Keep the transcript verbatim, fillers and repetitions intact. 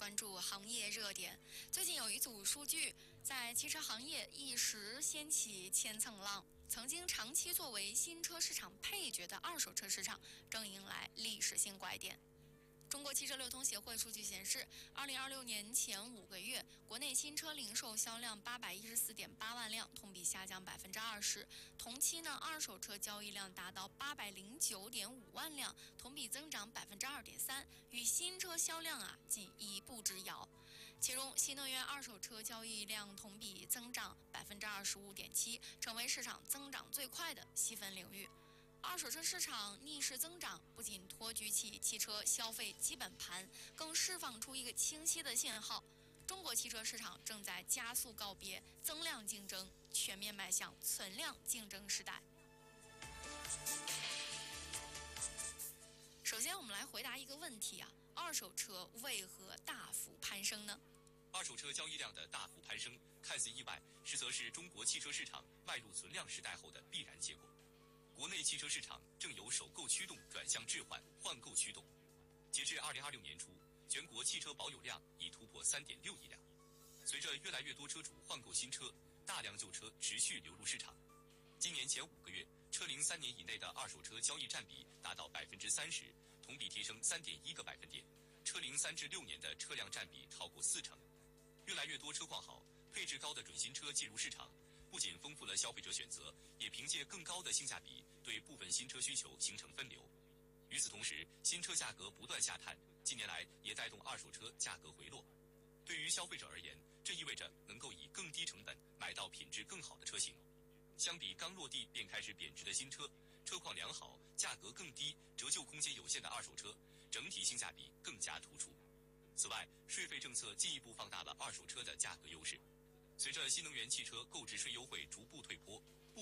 关注行业热点。最近有一组数据在汽车行业一时掀起千层浪，曾经长期作为新车市场配角的二手车市场正迎来历史性拐点。中国汽车流通协会数据显示，二零二六年前五个月，国内新车零售销量八百一十四点八万辆，同比下降百分之二十。同期呢，二手车交易量达到八百零九点五万辆，同比增长百分之二点三，与新车销量啊仅一步之遥。其中，新能源二手车交易量同比增长百分之二十五点七，成为市场增长最快的细分领域。二手车市场逆势增长，不仅托举起汽车消费基本盘，更释放出一个清晰的信号：中国汽车市场正在加速告别增量竞争，全面迈向存量竞争时代。首先，我们来回答一个问题啊：二手车为何大幅攀升呢？ 二手车交易量的大幅攀升，看似意外，实则是中国汽车市场迈入存量时代后的必然结果。国内汽车市场正由首购驱动转向置换换购驱动。截至二零二六年初，全国汽车保有量已突破三点六亿辆。随着越来越多车主换购新车，大量旧车持续流入市场。今年前五个月，车龄三年以内的二手车交易占比达到百分之三十，同比提升三点一个百分点。车龄三至六年的车辆占比超过四成。越来越多车况好、配置高的准新车进入市场。不仅丰富了消费者选择，也凭借更高的性价比对部分新车需求形成分流。与此同时，新车价格不断下探，近年来也带动二手车价格回落。对于消费者而言，这意味着能够以更低成本买到品质更好的车型。相比刚落地便开始贬值的新车，车况良好、价格更低、折旧空间有限的二手车，整体性价比更加突出。此外，税费政策进一步放大了二手车的价格优势。随着新能源汽车购置税优惠逐步退坡，